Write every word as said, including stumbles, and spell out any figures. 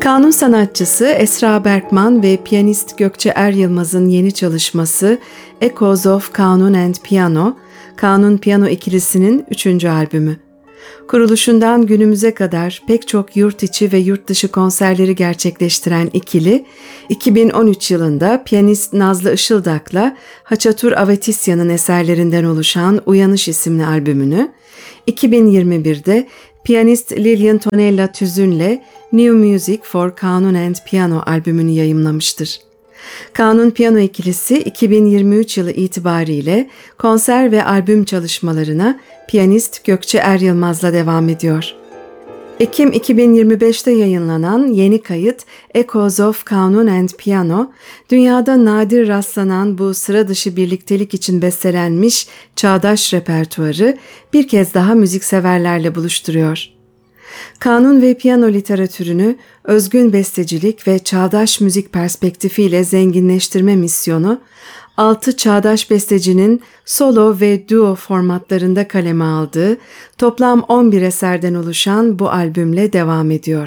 Kanun sanatçısı Esra Berkman ve piyanist Gökçe Er Yılmaz'ın yeni çalışması Echoes of Kanun and Piano, Kanun Piyano ikilisinin üçüncü albümü. Kuruluşundan günümüze kadar pek çok yurt içi ve yurt dışı konserleri gerçekleştiren ikili, iki bin on üç yılında piyanist Nazlı Işıldak'la Haçatur Avetisyan'ın eserlerinden oluşan Uyanış isimli albümünü, iki bin yirmi birde piyanist Lilian Tonella Tüzün'le New Music for Kanun and Piano albümünü yayımlamıştır. Kanun Piyano ikilisi iki bin yirmi üç yılı itibariyle konser ve albüm çalışmalarına piyanist Gökçe Er Yılmaz'la devam ediyor. Ekim iki bin yirmi beşte yayınlanan yeni kayıt Echoes of Kanun and Piano, dünyada nadir rastlanan bu sıra dışı birliktelik için bestelenmiş çağdaş repertuarı bir kez daha müzikseverlerle buluşturuyor. Kanun ve piyano literatürünü özgün bestecilik ve çağdaş müzik perspektifiyle zenginleştirme misyonu, altı çağdaş bestecinin solo ve duo formatlarında kaleme aldığı toplam on bir eserden oluşan bu albümle devam ediyor.